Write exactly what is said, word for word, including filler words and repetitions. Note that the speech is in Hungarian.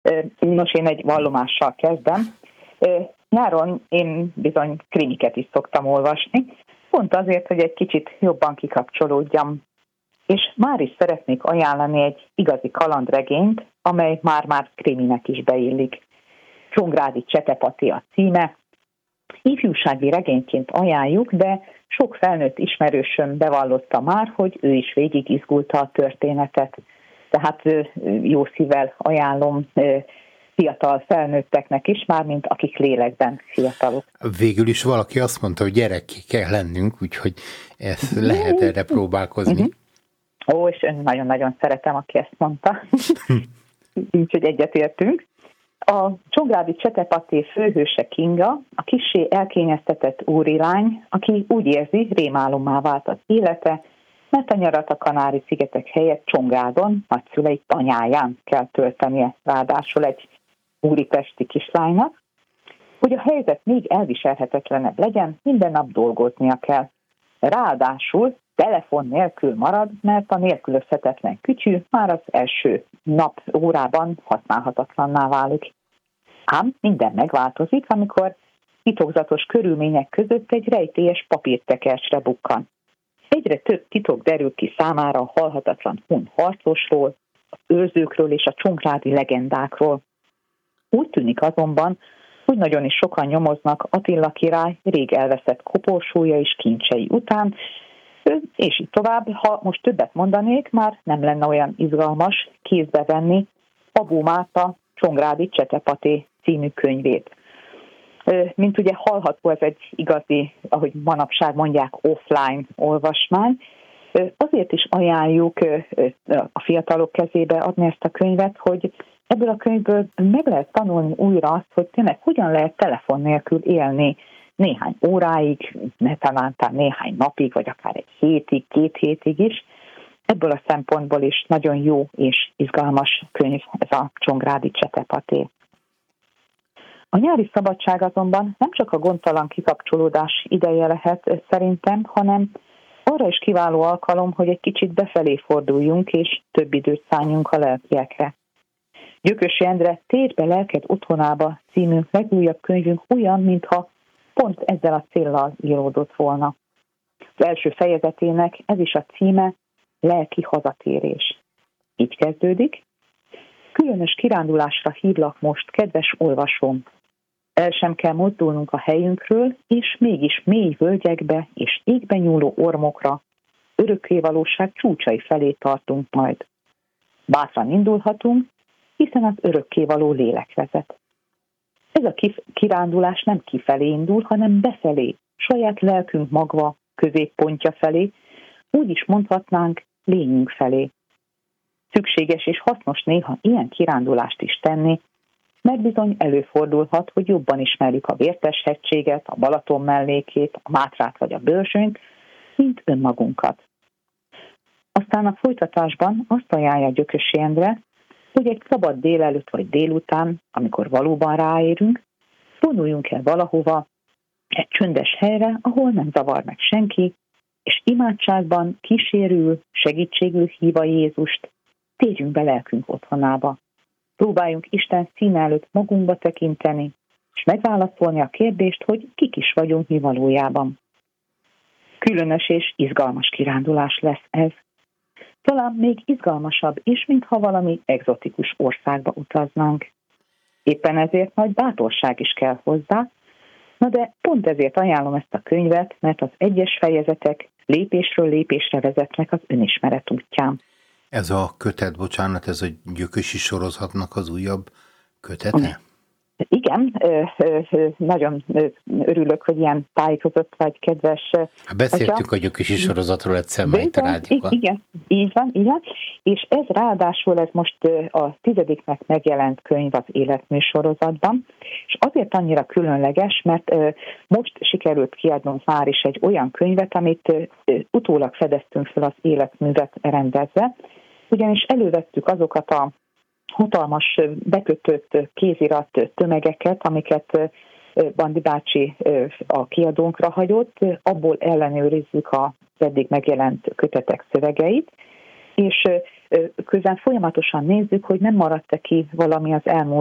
Nos, én egy vallomással kezdem. Nyáron én bizony krimiket is szoktam olvasni, pont azért, hogy egy kicsit jobban kikapcsolódjam. És már is szeretnék ajánlani egy igazi kalandregényt, amely már-már kriminek is beillik. Csongrádi Csetepati a címe. Ifjúsági regényként ajánljuk, de sok felnőtt ismerősöm bevallotta már, hogy ő is végig izgulta a történetet. Tehát jó szívvel ajánlom fiatal felnőtteknek is, mármint akik lélekben fiatalok. Végül is valaki azt mondta, hogy gyerekké kell lennünk, úgyhogy ezt lehet erre próbálkozni. Ó, és én nagyon-nagyon szeretem, aki ezt mondta. Úgyhogy egyetértünk. A Csongrádi Csetepati főhőse Kinga, a kissé elkényeztetett úrilány, aki úgy érzi, rémálommá vált az élete, mert a nyarat a Kanári-szigetek helyett Csongrádon, nagyszülei tanyáján kell töltenie, ráadásul egy úripesti kislánynak. Hogy a helyzet még elviselhetetlenebb legyen, minden nap dolgoznia kell. Ráadásul telefon nélkül marad, mert a nélkülözhetetlen kütyű már az első nap órában használhatatlanná válik. Ám minden megváltozik, amikor titokzatos körülmények között egy rejtélyes papírtekercsre bukkan. Egyre több titok derül ki számára a halhatatlan hun harcosról, az őrzőkről és a csongrádi legendákról. Úgy tűnik azonban, hogy nagyon is sokan nyomoznak Attila király rég elveszett koporsója és kincsei után, és így tovább, ha most többet mondanék, már nem lenne olyan izgalmas kézbe venni Szabó Márta Csongrádi Csetepati című könyvét. Mint ugye hallható, ez egy igazi, ahogy manapság mondják, offline olvasmány. Azért is ajánljuk a fiatalok kezébe adni ezt a könyvet, hogy ebből a könyvből meg lehet tanulni újra azt, hogy tényleg hogyan lehet telefon nélkül élni néhány óráig, ne talántán néhány napig, vagy akár egy hétig, két hétig is. Ebből a szempontból is nagyon jó és izgalmas könyv ez a Csongrádi Csetepati. A nyári szabadság azonban nem csak a gondtalan kikapcsolódás ideje lehet szerintem, hanem arra is kiváló alkalom, hogy egy kicsit befelé forduljunk, és több időt szálljunk a lelkiekre. Gyökösi Endre Térj be lelked otthonába című legújabb könyvünk olyan, mintha pont ezzel a céllal íródott volna. Az első fejezetének ez is a címe, Lelki hazatérés. Így kezdődik. Különös kirándulásra hívlak most, kedves olvasóm. El sem kell mozdulnunk a helyünkről, és mégis mély völgyekbe és égbe nyúló ormokra, örökkévalóság csúcsai felé tartunk majd. Bátran indulhatunk, hiszen az örökkévaló lélek vezet. Ez a kirándulás nem kifelé indul, hanem befelé, saját lelkünk magva, középpontja felé, úgy is mondhatnánk, lényünk felé. Szükséges és hasznos néha ilyen kirándulást is tenni, mert bizony előfordulhat, hogy jobban ismerjük a Vértes-hegységet, a Balaton mellékét, a Mátrát vagy a Börzsönyt, mint önmagunkat. Aztán a folytatásban azt ajánlja Gyökösi Endre, hogy egy szabad délelőtt vagy délután, amikor valóban ráérünk, vonuljunk el valahova, egy csöndes helyre, ahol nem zavar meg senki, és imádságban kísérül, segítségül hívva Jézust, térjünk be lelkünk otthonába. Próbáljunk Isten színe előtt magunkba tekinteni, és megválaszolni a kérdést, hogy kik is vagyunk mi valójában. Különös és izgalmas kirándulás lesz ez. Talán még izgalmasabb is, mintha valami egzotikus országba utaznánk. Éppen ezért nagy bátorság is kell hozzá, na de pont ezért ajánlom ezt a könyvet, mert az egyes fejezetek lépésről lépésre vezetnek az önismeret útján. Ez a kötet, bocsánat, ez a Gyökösi sorozatnak az újabb kötete? Igen, nagyon örülök, hogy ilyen tájékozott vagy, kedves. Hát beszéltünk atya. A Gyökösi sorozatról egyszer már itt a rádióban. Igen, így van, így van. És ez ráadásul ez most a tizediknek megjelent könyv az életmű sorozatban, és azért annyira különleges, mert most sikerült kiadnunk már is egy olyan könyvet, amit utólag fedeztünk fel az életművet rendezve, ugyanis elővettük azokat a hatalmas bekötött kézirat tömegeket, amiket Bandi bácsi a kiadónkra hagyott, abból ellenőrizzük az eddig megjelent kötetek szövegeit, és közben folyamatosan nézzük, hogy nem maradt-e ki valami az elmúlt